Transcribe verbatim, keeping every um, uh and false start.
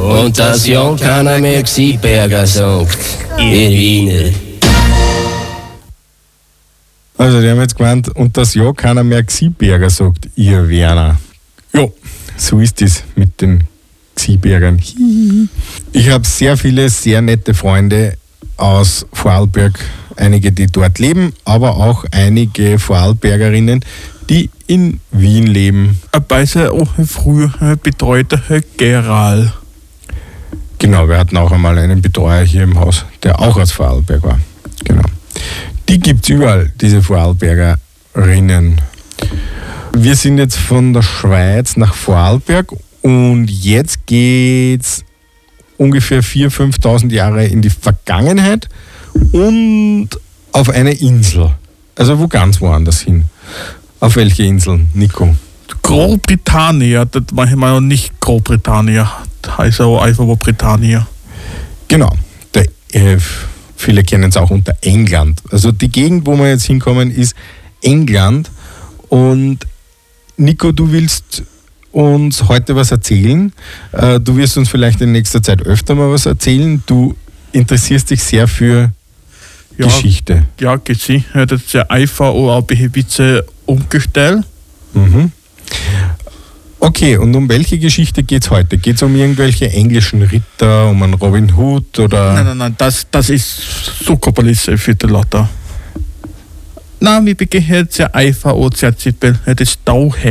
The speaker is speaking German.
Und das ja keiner mehr Gsiberger sagt, ihr Wiener. Also die haben jetzt gemeint, und das ja keiner mehr Gsiberger sagt, ihr Werner. Ja, so ist es mit den Gsibergern. Ich habe sehr viele, sehr nette Freunde aus Vorarlberg, einige, die dort leben, aber auch einige Vorarlbergerinnen, die in Wien leben. Bei auch früher betreute Herr Geral. Genau, wir hatten auch einmal einen Betreuer hier im Haus, der auch aus Vorarlberg war. Genau. Die gibt es überall, diese Vorarlbergerinnen. Wir sind jetzt von der Schweiz nach Vorarlberg und jetzt geht's ungefähr viertausend, fünftausend Jahre in die Vergangenheit und auf eine Insel. Also wo ganz woanders hin. Auf welche Inseln, Nico? Großbritannien, das war ich mal nicht Großbritannien, das heißt auch einfach nur Britannia. Genau, der, äh, viele kennen es auch unter England. Also die Gegend, wo wir jetzt hinkommen, ist England. Und Nico, du willst uns heute was erzählen. Äh, du wirst uns vielleicht in nächster Zeit öfter mal was erzählen. Du interessierst dich sehr für ja, Geschichte. Ja, gesehen. Das ist ja einfach auch ein bisschen umgestellt. Mhm. Okay, und um welche Geschichte geht es heute? Geht es um irgendwelche englischen Ritter, um einen Robin Hood oder? Nein, nein, nein, das, das ist so kompliziert für die Leute. Nein, wir beginnen jetzt ja einfach auch sehr simpel. Das ist Taucher.